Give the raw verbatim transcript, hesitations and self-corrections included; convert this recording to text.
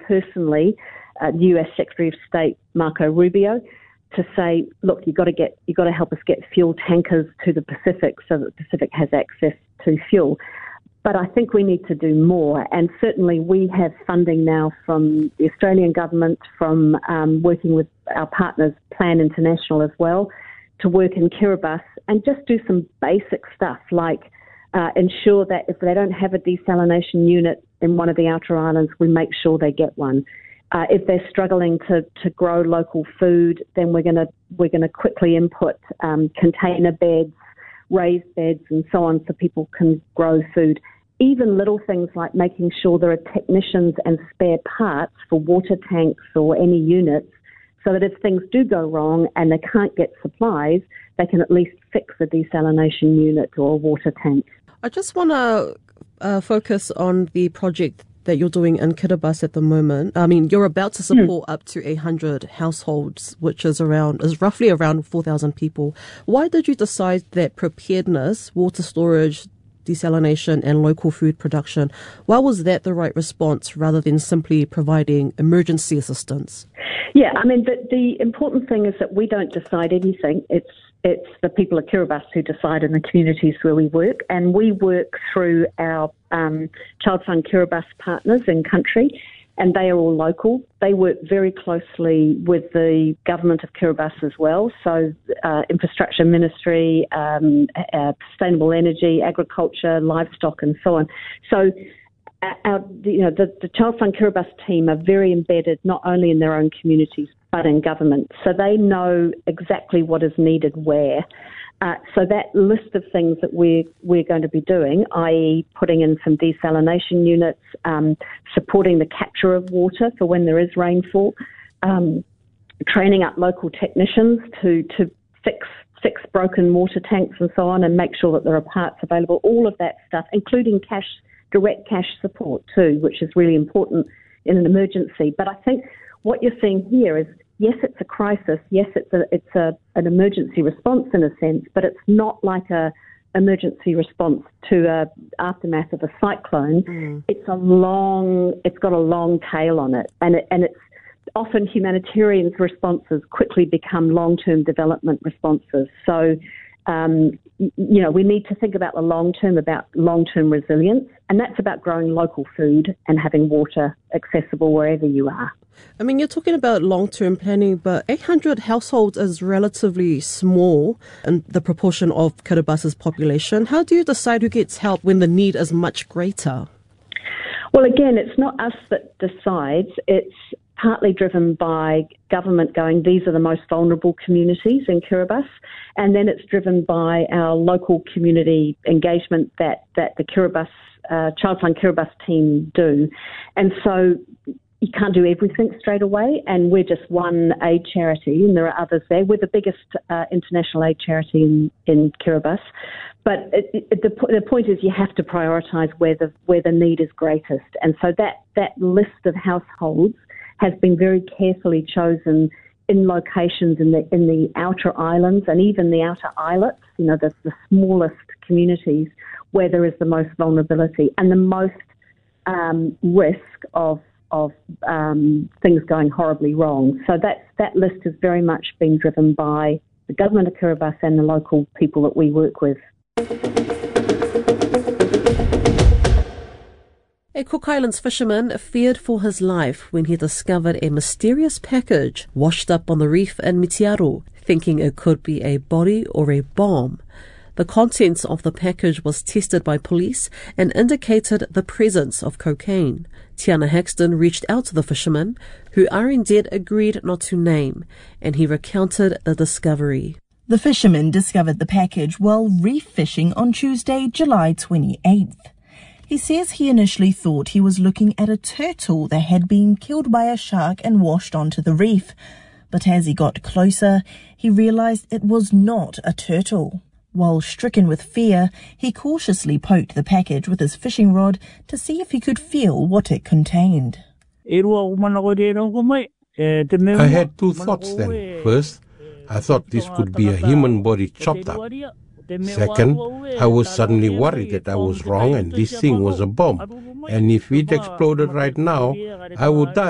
personally, uh, U S Secretary of State Marco Rubio, to say, look, you've got to get, you've got to help us get fuel tankers to the Pacific so that the Pacific has access to fuel. But I think we need to do more, and certainly we have funding now from the Australian government, from um, working with our partners, Plan International as well, to work in Kiribati and just do some basic stuff like uh, ensure that if they don't have a desalination unit in one of the outer islands, we make sure they get one. Uh, if they're struggling to, to grow local food, then we're going to we're going to quickly input um, container beds, raised beds, and so on, so people can grow food. Even little things like making sure there are technicians and spare parts for water tanks or any units, so that if things do go wrong and they can't get supplies, they can at least fix a desalination unit or a water tank. I just want to uh, focus on the project that you're doing in Kiribati at the moment. I mean, you're about to support mm. up to eight hundred households, which is around is roughly around four thousand people. Why did you decide that preparedness, water storage, desalination and local food production, why was that the right response rather than simply providing emergency assistance? Yeah, I mean, the, the important thing is that we don't decide anything. It's it's the people of Kiribati who decide in the communities where we work, and we work through our um, Child Fund Kiribati partners in country, and they are all local. They work very closely with the government of Kiribati as well, so uh, infrastructure ministry, um, uh, sustainable energy, agriculture, livestock and so on. So our, you know, the, the Child Fund Kiribati team are very embedded not only in their own communities but in government, so they know exactly what is needed where. Uh, so that list of things that we're, we're going to be doing, that is putting in some desalination units, um, supporting the capture of water for when there is rainfall, um, training up local technicians to, to fix fix broken water tanks and so on, and make sure that there are parts available, all of that stuff, including cash, direct cash support too, which is really important in an emergency. But I think what you're seeing here is, yes, it's a crisis. Yes, it's a it's a an emergency response in a sense, but it's not like a emergency response to a aftermath of a cyclone. Mm. It's a long. It's got a long tail on it, and it, and it's often humanitarian responses quickly become long-term development responses. So, um, you know, we need to think about the long-term, about long-term resilience, and that's about growing local food and having water accessible wherever you are. I mean, you're talking about long-term planning, but eight hundred households is relatively small in the proportion of Kiribati's population. How do you decide who gets help when the need is much greater? Well, again, it's not us that decides. It's partly driven by government going, these are the most vulnerable communities in Kiribati, and then it's driven by our local community engagement that, that the Kiribati, uh, Child Fund Kiribati team do. And so you can't do everything straight away, and we're just one aid charity, and there are others there. We're the biggest uh, international aid charity in, in Kiribati. But it, it, the, the point is you have to prioritise where the where the need is greatest. And so that, that list of households has been very carefully chosen in locations in the in the outer islands and even the outer islets, you know, the, the smallest communities where there is the most vulnerability and the most um, risk of of um, things going horribly wrong. So that that list has very much been driven by the government of Kiribati and the local people that we work with. A Cook Islands fisherman feared for his life when he discovered a mysterious package washed up on the reef in Mitiaro, thinking it could be a body or a bomb. The contents of the package was tested by police and indicated the presence of cocaine. Tiana Haxton reached out to the fisherman, who R N Z agreed not to name, and he recounted the discovery. The fisherman discovered the package while reef fishing on Tuesday, July twenty-eighth. He says he initially thought he was looking at a turtle that had been killed by a shark and washed onto the reef. But as he got closer, he realized it was not a turtle. While stricken with fear, he cautiously poked the package with his fishing rod to see if he could feel what it contained. I had two thoughts then. First, I thought this could be a human body chopped up. Second, I was suddenly worried that I was wrong and this thing was a bomb. And if it exploded right now, I would die.